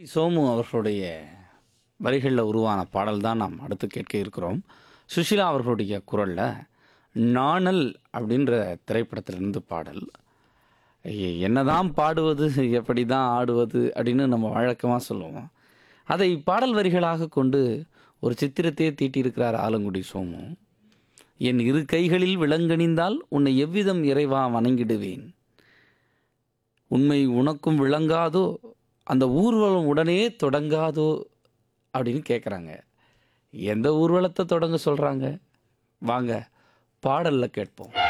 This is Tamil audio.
சோமு அவர்களுடைய வரிகளில் உருவான பாடல் தான் நாம் அடுத்து கேட்க இருக்கிறோம். சுஷீலா அவர்களுடைய குரலில் நாணல் அப்படின்ற திரைப்படத்திலிருந்து பாடல். என்னதான் பாடுவது, எப்படி தான் ஆடுவது அப்படின்னு நம்ம வழக்கமாக சொல்லுவோம். அதை பாடல் வரிகளாக கொண்டு ஒரு சித்திரத்தையே தீட்டியிருக்கிறார் ஆலங்குடி சோமு. என் இரு கைகளில் விலங்கணிந்தால் உன்னை எவ்விதம் இறைவா வணங்கிடுவேன், உண்மை உனக்கும் விளங்காதோ, அந்த ஊர்வலம் உடனே தொடங்காதோ அப்படின்னு கேட்குறாங்க. எந்த ஊர்வலத்தை தொடங்க சொல்கிறாங்க? வாங்க பாடலில் கேட்போம்.